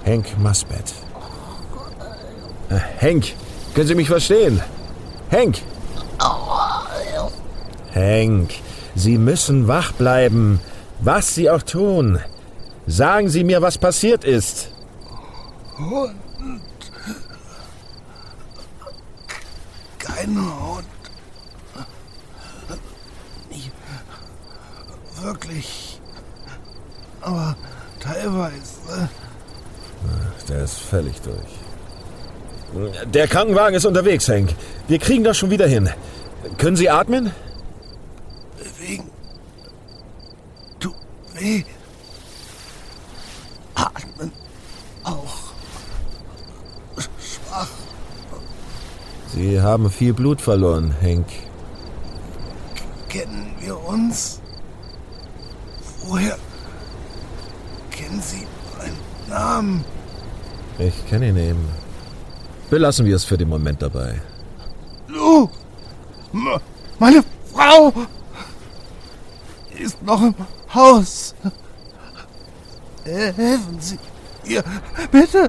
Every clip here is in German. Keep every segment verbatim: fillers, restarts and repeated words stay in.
Hank Musbat. Äh, Hank, können Sie mich verstehen? Hank! Hank, Sie müssen wach bleiben, was Sie auch tun. Sagen Sie mir, was passiert ist. Hund. Kein Hund. Nicht wirklich. Aber teilweise. Der ist völlig durch. Der Krankenwagen ist unterwegs, Hank. Wir kriegen das schon wieder hin. Können Sie atmen? Bewegen. Tut weh. Atmen auch. Schwach. Sie haben viel Blut verloren, Hank. Kennen wir uns? Woher kennen Sie meinen Namen? Ich kenne ihn eben. Belassen wir es für den Moment dabei. Lou! M- Meine Frau! Ist noch im Haus. Helfen Sie ihr, bitte!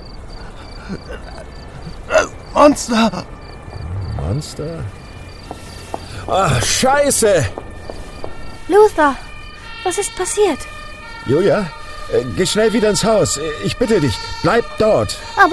Das Monster! Monster? Ach, Scheiße! Luther, was ist passiert? Julia, äh, geh schnell wieder ins Haus. Ich bitte dich, bleib dort. Aber